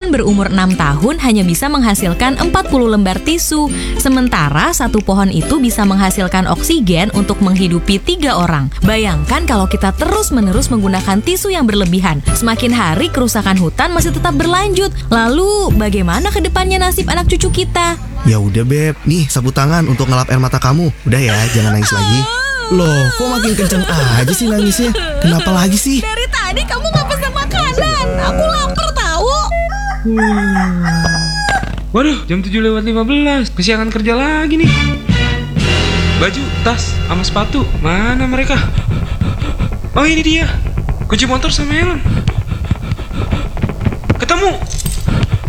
hewan berumur 6 tahun hanya bisa menghasilkan 40 lembar tisu. Sementara satu pohon itu bisa menghasilkan oksigen untuk menghidupi 3 orang. Bayangkan kalau kita terus-menerus menggunakan tisu yang berlebihan. Semakin hari kerusakan hutan masih tetap berlanjut. Lalu bagaimana ke depannya nasib anak cucu kita? Ya udah Beb, nih sapu tangan untuk ngelap air mata kamu. Udah ya, jangan nangis lagi. Loh, kok makin kenceng aja sih nangisnya? Kenapa lagi sih? Dari tadi kamu gak pesan makanan. Aku lapar tahu. Waduh, jam 7:15. Kesiangan kerja lagi nih. Baju, tas, sama sepatu, mana mereka? Oh ini dia, kunci motor sama helm. Ketemu.